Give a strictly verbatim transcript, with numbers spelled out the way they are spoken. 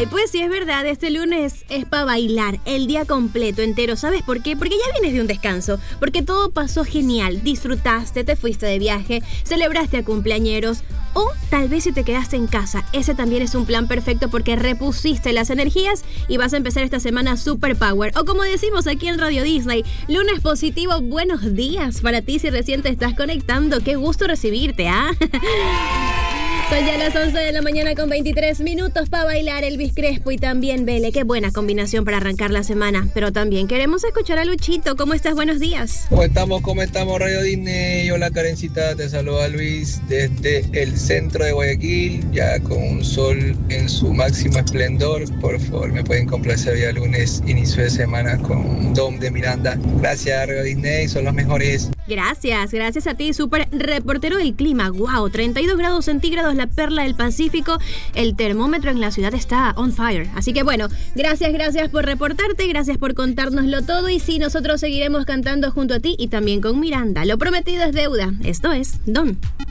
Ay, pues sí, es verdad, este lunes es para bailar el día completo, entero. ¿Sabes por qué? Porque ya vienes de un descanso, porque todo pasó genial, disfrutaste, te fuiste de viaje, celebraste a cumpleañeros, o tal vez si te quedaste en casa, ese también es un plan perfecto porque repusiste las energías y vas a empezar esta semana super power. O como decimos aquí en Radio Disney, lunes positivo, buenos días para ti si recién te estás conectando. Qué gusto recibirte, ¿ah? Son ya las once de la mañana con veintitrés minutos para bailar Elvis Crespo y también Bele. Qué buena combinación para arrancar la semana. Pero también queremos escuchar a Luchito. ¿Cómo estás? Buenos días. ¿Cómo estamos? ¿Cómo estamos, Radio Disney? Hola, Karencita. Te saluda Luis desde el centro de Guayaquil, ya con un sol en su máximo esplendor. Por favor, me pueden complacer ya lunes, inicio de semana con Dom de Miranda. Gracias, Radio Disney. Son los mejores. Gracias, gracias a ti, súper reportero del clima. Wow, treinta y dos grados centígrados, la perla del Pacífico. El termómetro en la ciudad está on fire. Así que bueno, gracias, gracias por reportarte, gracias por contárnoslo todo. Y sí, nosotros seguiremos cantando junto a ti y también con Miranda. Lo prometido es deuda. Esto es Don.